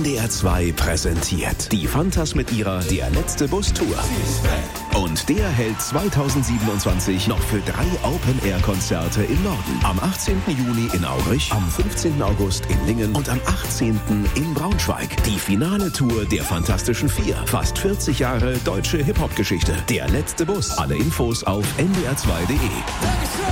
NDR 2 präsentiert die Phantas mit ihrer Der letzte Bus Tour. Und der hält 2027 noch für 3 Open-Air-Konzerte im Norden. Am 18. Juni in Aurich, am 15. August in Lingen und am 18. in Braunschweig. Die finale Tour der Fantastischen Vier. Fast 40 Jahre deutsche Hip-Hop-Geschichte. Der letzte Bus. Alle Infos auf ndr2.de.